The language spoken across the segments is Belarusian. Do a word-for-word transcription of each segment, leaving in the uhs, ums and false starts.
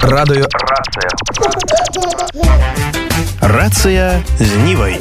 Радыё Рацыя з Нівай.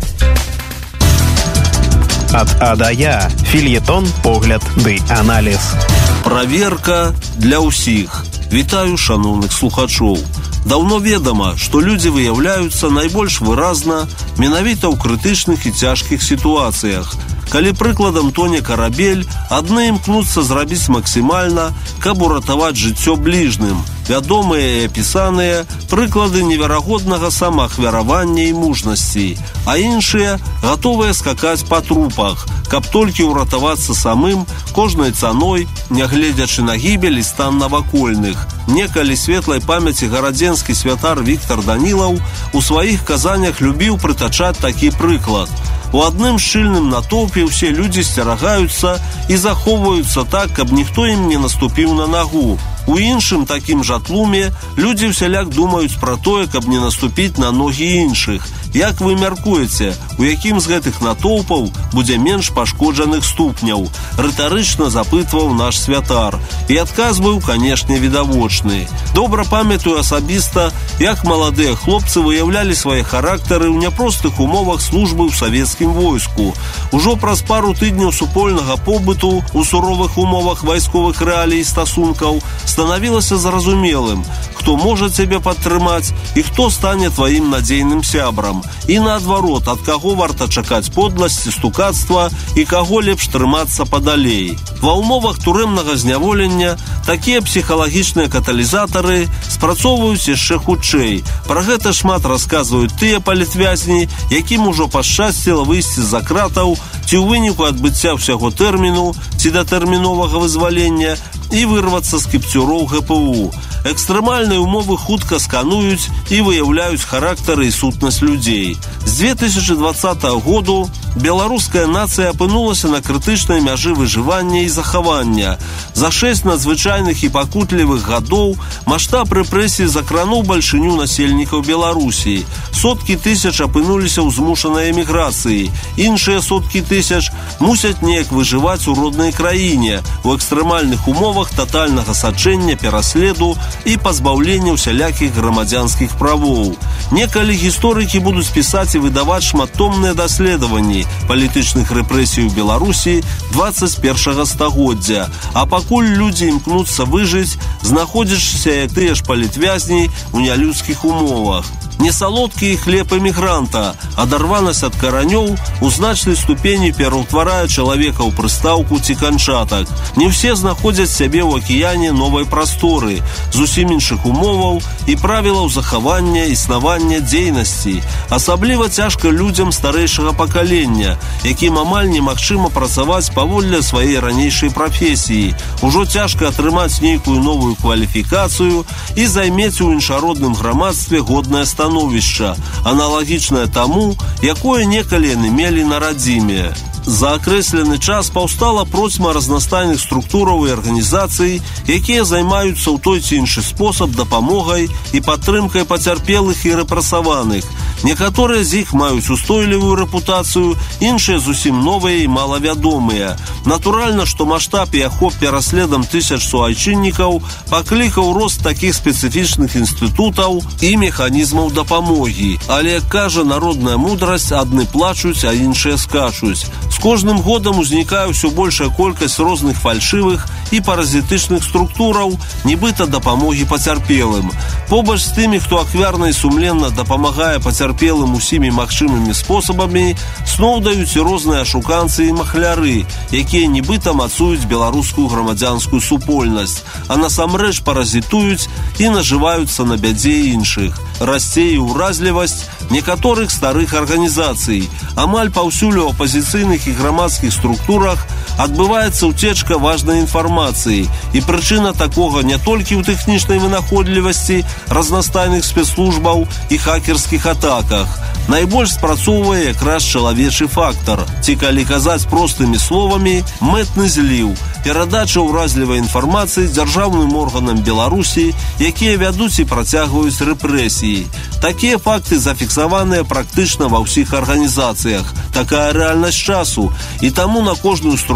Ад А да Я. Фельетон, погляд ды аналіз. Праверка для ўсіх. Вітаю шаноўных слухачоў. Даўно ведама, што людзі выяўляюцца найбольш выразна менавіта ў крытычных і цяжкіх сітуацыях. Калі прыкладам тоне карабель, адны імкнуцца зрабіць максімальна, каб уратаваць жыццё бліжным. Вядомыя і апісаныя прыклады неверагоднага самаахвяравання і мужнасці, а іншыя гатовыя скакаць па трупах, каб толькі ўратавацца самым кожнай цаной, нягледзячы на гібель і стан навакольных. Некалі светлай памяці гарадзенскі святар Віктар Данілаў у сваіх казаннях любіў прытачаць такі прыклад. У адным шчыльным натоўпе ўсе людзі сцерагаюцца і захоўваюцца так, каб ніхто ім не наступіў на нагу. У іншым такім жа тлуме людзі ўсяляк думаюць пра тое, каб не наступіць на ногі іншых. Як вы мяркуеце, у якім з гэтых натоўпаў будзе менш пашкоджаных ступняў? Рытарычна запытваў наш святар. І адказ быў, канешне, відавочны. Добра памятаю асабіста, як маладыя хлопцы выяўлялі свае характары ў няпростых умовах службы ў савецкім войску. Ужо праз пару тыдняў супольнага побыту ў суровых умовах вайсковых рэалій і стасункаў станавілася зразумелым, хто можа цябе падтрымаць і хто стане тваім надзейным сябрам. І наадварот, ад каго варта чакаць подласці, стукацтва і каго лепш трымацца падалей. Ва ўмовах турэмнага зняволення такія псіхалагічныя каталізатары спрацоўваюць яшчэ хутчэй. Пра гэта шмат расказваюць тыя палітвязні, якім ужо пашчасціла выйсці з-за кратаў ці ў выніку адбыцця ўсяго тэрміну ці датэрміновага вызвалення і вырвацца з кіпцюроў Гэ Пэ У. Экстрэмальныя умовы хутка скануюць і выяўляюць характары і сутнасць людзей. З дзве тысячы дваццатага году беларуская нацыя апынулася на крытычнай мяжы выжывання і захавання. За шэсць надзвычайных і пакутлівых гадоў маштаб рэпрэсій закрануў бальшыню насельнікаў Беларусі. Соткі тысяч апынуліся ў змушанай эміграцыі. Іншыя соткі тысяч мусяць неяк выжываць у роднай краіне у экстрэмальных умовах татальнага сачэння, пераследу і пазбаўлення ўсялякіх грамадзянскіх правоў. Некалі гісторыкі будуць пісаць і выдаваць шматтомныя даследаванні палітычных рэпрэсій у Беларусі дваццаць першага стагоддзя, а пакуль людзі імкнуцца выжыць, знаходзячыся як тыя ж палітвязні ў нялюдскіх умовах. Не салодкі хлеб эмігранта, адарванасць ад каранёў у значнай ступені пераўтварае чалавека ў прыстаўку ці канчатак. Не ўсе знаходзяць сябе ў акіяне новай прасторы, зусім іншых умоваў і правілаў захавання, існавання, дзейнасці. Асабліва цяжка людзям старэйшага пакалення, якім амаль немагчыма працаваць паводле сваёй ранейшай прафесіі. Ужо цяжка атрымаць нейкую новую кваліфікацыю і займець у іншародным грамадстве годнае становішча. становішча, аналагічнае таму, якое некалі яны мелі на радзіме. За акрэслены час паўстала процьма разнастайных структураў і арганізацый, якія займаюцца ў той ці іншы спосаб дапамогай і падтрымкай пацярпелых і рэпрэсаваных. Некаторыя з іх маюць устойлівую рэпутацыю, іншыя зусім новыя і малавядомыя. Натуральна, што маштаб і ахоп пераследам тысяч суайчыннікаў паклікаў рост такіх спецыфічных інстытутаў і механізмаў дапамогі. Але, як кажа народная мудрасць, адны плачуць, а іншыя скачуць. З кожным годам узнікае ўсё большая колькасць розных фальшывых і паразітычных структураў, нібыта дапамогі пацярпелым. Побач з тымі, хто ахвярна і сумленна дапамагае пацярпелым усімі магчымымі спосабамі, сноўдаюць і розныя ашуканцы і махляры, якія нібыта мацуюць беларускую грамадзянскую супольнасць, а насамрэч паразітуюць і нажываюцца на бядзе іншых. Расце і ўразлівасць некаторых старых арганізацый. Амаль паўсюль у апазіцыйных і грамадскіх структурах адбываецца ўцечка важнай інфармацыі, і прычына такога не толькі ў тэхнічнай вынаходлівасці разнастайных спецслужбаў і хакерскіх атаках. Найбольш спрацоўвае якраз чалавечы фактар, ці, калі казаць простымі словамі, мэтны зліў, перадача ўразлівай інфармацыі дзяржаўным органам Беларусі, якія вядуць і працягваюць рэпрэсіі. Такія факты зафіксаваныя практычна ва ўсіх арганізацыях. Такая рэальнасць часу, і таму на кожную структуру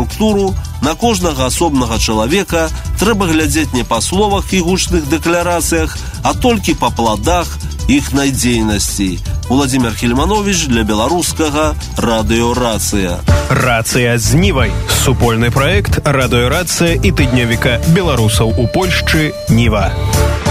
кан'юнктуру на кожнага асобнага чалавека трэба глядзець не па словах і гучных дэкларацыях, а толькі па пладах іхнай дзейнасці. Владимир Хельманович для беларускага радыё «Рацыя». «Рацыя з Нівай» – супольны праект радыё «Рацыя» і тыднёвіка беларусаў у Польшчы «Ніва».